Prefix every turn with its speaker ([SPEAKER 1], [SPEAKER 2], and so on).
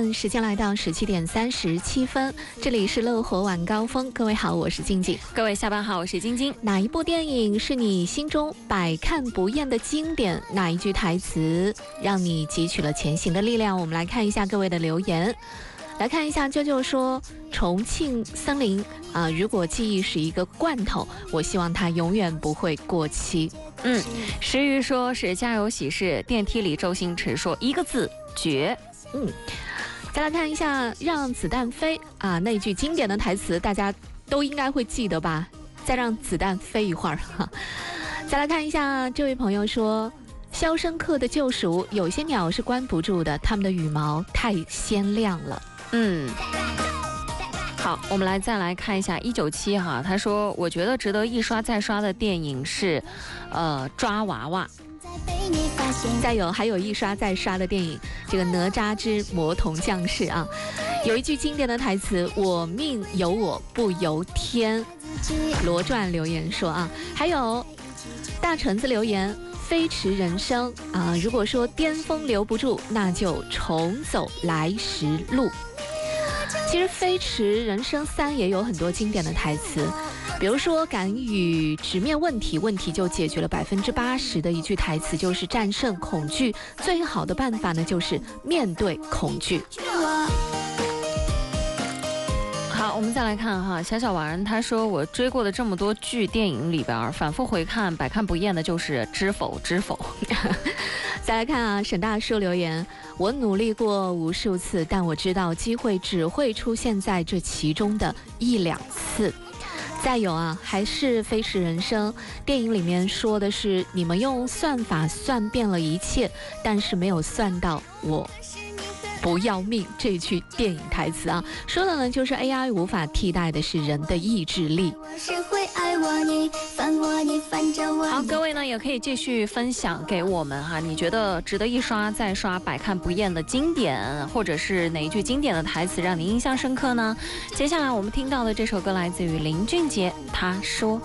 [SPEAKER 1] 看，时间来到17点37分，这里是乐活晚高峰。各位好，我是静静。
[SPEAKER 2] 各位下班好，我是晶晶。
[SPEAKER 1] 哪一部电影是你心中百看不厌的经典？哪一句台词让你汲取了前行的力量？我们来看一下各位的留言。来看一下，啾啾说重庆森林如果记忆是一个罐头，我希望它永远不会过期。
[SPEAKER 2] 石鱼说是家有喜事，电梯里周星驰说一个字绝。
[SPEAKER 1] 再来看一下让子弹飞那句经典的台词大家都应该会记得吧，再让子弹飞一会儿再来看一下这位朋友说肖申克的救赎，有些鸟是关不住的，它们的羽毛太鲜亮了。
[SPEAKER 2] 好，我们再来看一下197哈，他说我觉得值得一刷再刷的电影是抓娃娃。还有一刷再刷的电影，这个哪吒之魔童降世有一句经典的台词，我命由我不由天。罗传留言说还有大橙子留言飞驰人生如果说巅峰留不住，那就重走来时路。其实飞驰人生3也有很多经典的台词，比如说敢于直面问题，问题就解决了80%的一句台词就是战胜恐惧，最好的办法呢就是面对恐惧。好，我们再来看小丸他说我追过的这么多剧电影里边反复回看百看不厌的就是知否知否。
[SPEAKER 1] 再来看沈大叔留言，我努力过无数次，但我知道机会只会出现在这其中的1-2次。再有还是飞驰人生电影里面说的是你们用算法算遍了一切，但是没有算到我不要命这句电影台词说的呢就是 AI 无法替代的是人的意志力。
[SPEAKER 2] 好，各位呢也可以继续分享给我们你觉得值得一刷再刷百看不厌的经典，或者是哪一句经典的台词让你印象深刻呢？接下来我们听到的这首歌来自于林俊杰，他说。